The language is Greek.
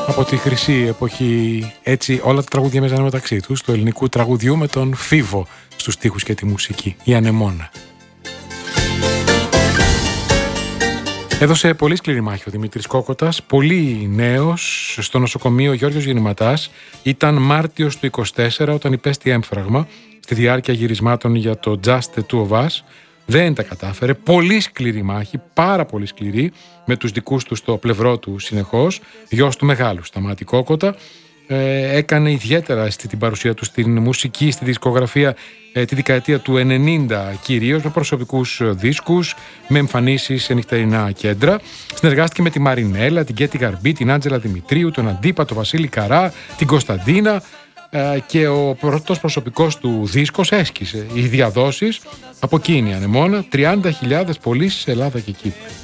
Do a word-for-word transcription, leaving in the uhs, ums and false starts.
Από τη χρυσή εποχή, έτσι όλα τα τραγούδια μοιάζανε μεταξύ τους, του ελληνικού τραγουδιού με τον Φίβο στους στίχους και τη μουσική, η Ανεμόνα. Έδωσε πολύ σκληρή μάχη ο Δημήτρης Κόκοτας, πολύ νέος, στο νοσοκομείο Γιώργος Γεννηματάς. Ήταν Μάρτιος του είκοσι τέσσερα όταν υπέστη έμφραγμα στη διάρκεια γυρισμάτων για το Just the Two of Us. Δεν τα κατάφερε, πολύ σκληρή μάχη, πάρα πολύ σκληρή, με τους δικούς του στο πλευρό του συνεχώς. Γιος του μεγάλου, Σταμάτη Κόκοτα, ε, έκανε ιδιαίτερα στη, την παρουσία του στην μουσική, στη δισκογραφία ε, τη δεκαετία του ενενήντα κυρίως, με προσωπικούς δίσκους, με εμφανίσεις σε νυχτερινά κέντρα. Συνεργάστηκε με τη Μαρινέλα, την Κέτη Γαρμπή, την Άντζελα Δημητρίου, τον Αντίπα, τον Βασίλη Καρά, την Κωνσταντίνα, και ο πρώτος προσωπικός του δίσκος έσκησε. Οι διαδόσεις από εκείνη η Ανεμόνα, τριάντα χιλιάδες πωλήσεις σε Ελλάδα και Κύπρο.